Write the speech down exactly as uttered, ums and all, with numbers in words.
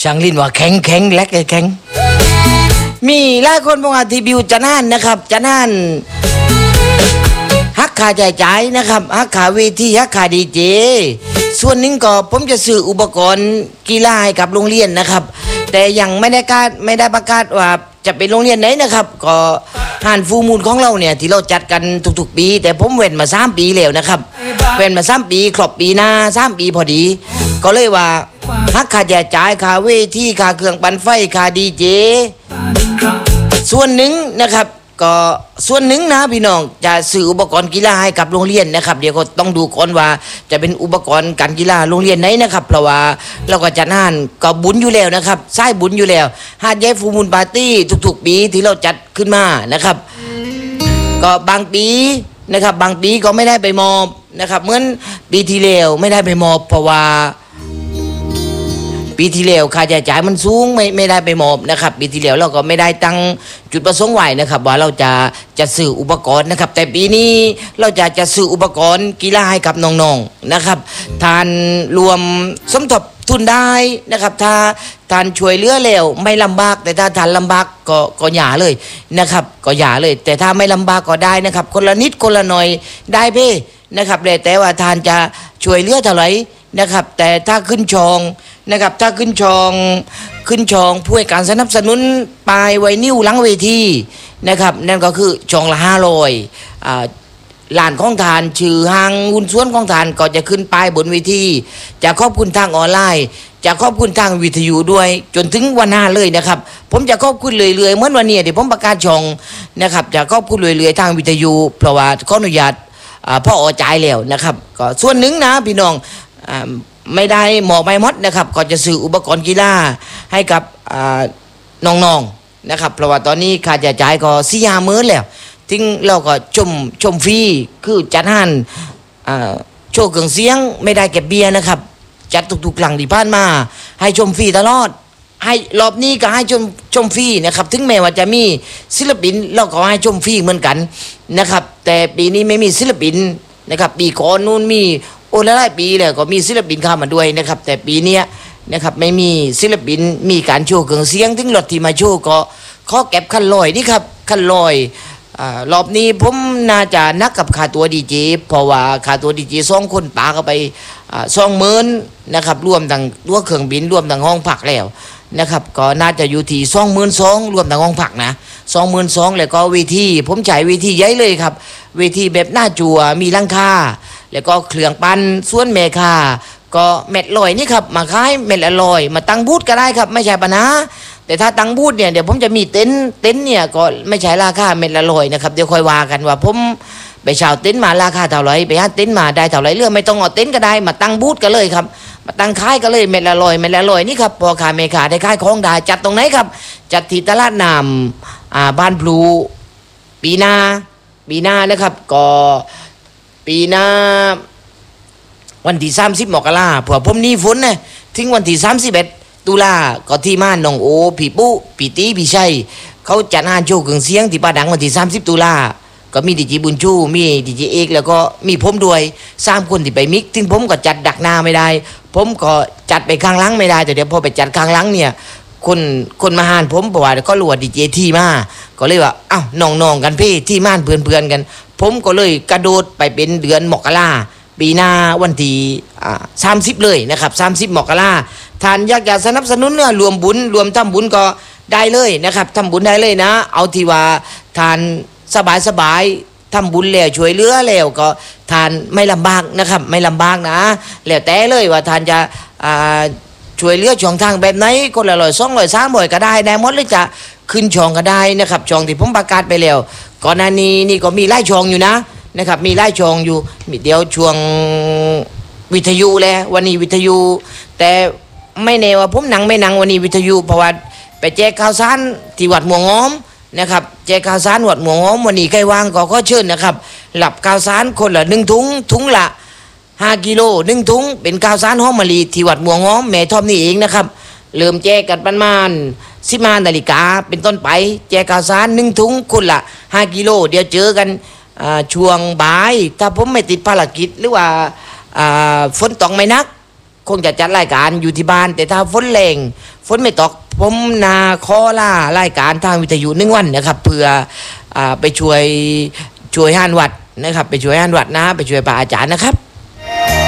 ช่างลิ้นว่าแข็งแข็งแลกแข็งมีหลายคนบอกว่าทีบิวจะน่านนะครับจะน่านฮักขาจ่ายจ่ายนะครับฮักขาเวทีฮักขาดีเจส่วนหนึ่งก็ผมจะซื้ออุปกรณ์กีฬาให้กับโรงเรียนนะครับแต่ยังไม่ได้การไม่ได้ประกาศว่าจะเป็นโรงเรียนไหนนะครับก็หานฟูมูลของเราเนี่ยที่เราจัดกันทุกๆปีแต่ผมเว้นมาสามปีแล้วนะครับเว้นมาสามปีครบปีหน้าสามปีพอดีก็เลยว่าฮักค่าแจกจ่ายค่าเวทีค่าเครื่องปั่นไฟค่าดีเจส่วนหนึ่งนะครับก็ส่วนหนึ่งนะพี่น้องจะซื้ออุปกรณ์กีฬาให้กับโรงเรียนนะครับเดี๋ยวก็ต้องดูก่อนว่าจะเป็นอุปกรณ์การกีฬาโรงเรียนไหนนะครับเพราะว่าเราก็จัดงานก็บุญอยู่แล้วนะครับสายบุญอยู่แล้วหาดใหญ่ฟูมูลปาร์ตี้ทุกๆปีที่เราจัดขึ้นมานะครับก็บางปีนะครับบางปีก็ไม่ได้ไปมอบนะครับเหมือนปีที่แล้วไม่ได้ไปมอบเพราะว่าปีที่แล้วค่าใช้จ่ายมันสูงไม่ไม่ได้ไปมอบนะครับปีที่แล้วเราก็ไม่ได้ตั้งจุดประสงค์ไว้นะครับว่าเราจะจะซื้ออุปกรณ์นะครับแต่ปีนี้เราจะจะซื้ออุปกรณ์กีฬาให้กับน้องๆนะครับทานรวมสมทบทุนได้นะครับถ้าทานช่วยเหลือแล้วไม่ลำบากแต่ถ้าทานลำบากก็ก็อย่าเลยนะครับก็อย่าเลยแต่ถ้าไม่ลำบากก็ได้นะครับคนละนิดคนละหน่อยได้เพ่นะครับแต่ว่าทานจะช่วยเหลือเท่าไหร่นะครับแต่ถ้าขึ้นชองนะครับถ้าขึ้นชองขึ้นชองผู้ให้การสนับสนุนปลายไวนิ้วหลังเวทีนะครับนั่นก็คือชองละห้าร้อยอ่าลานของทานชื่อหางหุ้นส่วนของทานก็จะขึ้นป้ายบนเวทีจะขอบคุณทางออนไลน์จะขอบคุณทางวิทยุด้วยจนถึงวันหน้าเลยนะครับผมจะขอบคุณเรื่อยๆเหมือนวันนี้เดี๋ยวผมประกาศช่องนะครับจะขอบคุณเรื่อยๆทางวิทยุเพราะว่าขออนุญาตพ่ออจ่ายแล้วนะครับก็ส่วนหนึ่งนะพี่น้องไม่ได้หมอไม่มดนะครับก็จะซื้ออุปกรณ์กีฬาให้กับน้องๆนะครับเพราะว่าตอนนี้ค่าใช้จ่ายก็สี่ห้าหมื่นแล้วทิ้งเราก็ชมชมฟรีคือจัดห้านโชว์เครื่องเสียงไม่ได้เก็บเบียร์นะครับจัดทุกๆหลังที่ผ่านมาให้ชมฟรีตลอดให้รอบนี้ก็ให้ชมชมฟรีนะครับถึงแม้ว่าจะมีศิลปินเราก็ให้ชมฟรีเหมือนกันนะครับแต่ปีนี้ไม่มีศิลปินนะครับปีก่อนนู้นมีโอ้หลายปีเลยก็มีศิลปินเข้ามาด้วยนะครับแต่ปีนี้นะครับไม่มีศิลปินมีการโชว์เครื่องเสียงถึงรถที่มาโชว์ก็ขอเก็บคันลอยนี่ครับคันลอยรอบนี้ผมน่าจะนักกับค่าตัวดีเจเพราะว่าค่าตัวดีเจสองคนปาเข้าไปสองหมื่นนะครับรวมทั้งตัวเครื่องบินรวมทั้งห้องพักแล้วนะครับก็น่าจะอยู่ที่สองหมื่นสองรวมทั้งห้องพักนะสองหมื่นสองแล้วก็เวทีผมจ่ายเวทีใหญ่เลยครับเวทีแบบหน้าจัวมีหลังคาแล้วก็เครื่องปั้นส่วนเมคาก็เม็ดลอยนี่ครับมาขายเม็ดละลอยมาตั้งบูธก็ได้ครับไม่ใช่ปัญหาแต่ถ้าตั้งบูธเนี่ยเดี๋ยวผมจะมีเต็นท์เต็นท์เนี่ยก็ไม่ใช่ราคาเม็ดละลอยนะครับเดี๋ยวค่อยว่ากันว่าผมไปเช่าเต็นท์มาราคาเท่าไหร่ไปหาเต็นท์มาได้เท่าไหร่เรื่องไม่ต้องเอาเต็นท์ก็ได้มาตั้งบูธกันเลยครับมาตั้งขายกันเลยเม็ดละลอยเม็ดละลอยนี่ครับพอขายเมคาได้ขายของได้จัดตรงไหนครับจัดที่ตลาดน้ำอ่าบ้านพลูปีหน้าปีหน้านะครับก็ปีหน้าวันที่สามสิบมกราเผื่อผมนี่ฝนนะถึงวันที่สามสิบเอ็ดตุลาก็ที่ม่านน้องโอพี่ปุ๊พี่ตีพี่ชัยเขาจัดงานโชว์เครื่องเสียงที่ป้าดังวันที่สามสิบตุลาก็มีดีเจบุญชูมีดีเจเอกแล้วก็มีผมด้วยสามคนที่ไปมิกถึงผมก็จัดดักหน้าไม่ได้ผมก็จัดไปข้างหลังไม่ได้แต่เดี๋ยวพอไปจัดข้างหลังเนี่ยคนคนมาหานผมบอกว่าก็รู้ว่าดีเจที่มาก็เลยว่าอ้าวน้องๆกันพี่ที่ม่านเพื่อนๆกันผมก็เลยกระโดดไปเป็นเดือนมกราปีหน้าวันที่สามสิบเลยนะครับสามสิบมกราท่านอยากจะสนับสนุนเนื้อรวมบุญรวมทำบุญก็ได้เลยนะครับทำบุญได้เลยนะเอาที่ว่าทานสบายสบายทำบุญแล้วช่วยเหลือแล้วก็ทานไม่ลำบากนะครับไม่ลำบากนะแล้วแต่เลยว่าทานจะช่วยเหลือช่องทางแบบไหนคนละร้อยสองร้อยสามร้อยก็ได้ได้หมดเลยจะขึ้นช่องก็ได้นะครับช่องที่ผมประกาศไปแล้วก่อนหน้านี้นี่ก็มีไล่ช่องอยู่นะนะครับมีไล่ช่องอยู่มีเดียวช่วงวิทยุแล้ววันนี้วิทยุแต่ไม่แน่ว่าผมหนังไม่หนังวันนี้วิทยุเพราะว่าไปแจกข่าวสารที่วัดม่วงง้อมนะครับแจกข่าวสารวัดม่วงง้อมวันนี้ใครว่างก็ขอเชิญนะครับหลับข่าวสารคนละหนึ่งถุงถุงละห้ากิโลหนึ่งถุงเป็นข่าวสารหอมมะลิที่วัดม่วงง้อมแม่ทอมนี่เองนะครับเริ่มแจกกันประมาณสิบห้านาฬิกาเป็นต้นไปแจกข่าวสารหนึ่งถุงคนละห้ากิโลเดี๋ยวเจอกันช่วงบ่ายถ้าผมไม่ติดภารกิจหรือว่าฝนตกไม่นักคงจะจัดรายการอยู่ที่บ้านแต่ถ้าฝนแรงฝนไม่ตกผมนาขอล่ารายการทางวิทยุหนึ่งวันนะครับเพื่ออ่าไปช่วยช่วยห้านวัดนะครับไปช่วยห้านวัดนะไปช่วยพระอาจารย์นะครับ